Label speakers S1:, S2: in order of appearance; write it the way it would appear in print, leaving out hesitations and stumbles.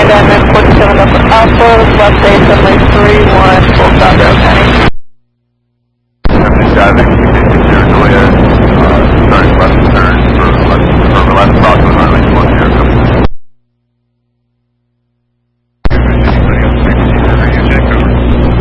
S1: Diamond 47 Alpha, left base runway 31, full stop.